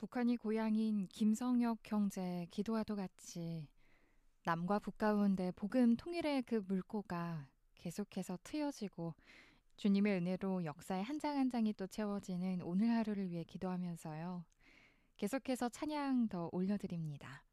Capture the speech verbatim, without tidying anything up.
북한이 고향인 김성혁 형제 기도와도 같이 남과 북 가운데 복음 통일의 그 물꼬가 계속해서 트여지고 주님의 은혜로 역사의 한 장 한 장이 또 채워지는 오늘 하루를 위해 기도하면서요. 계속해서 찬양 더 올려드립니다.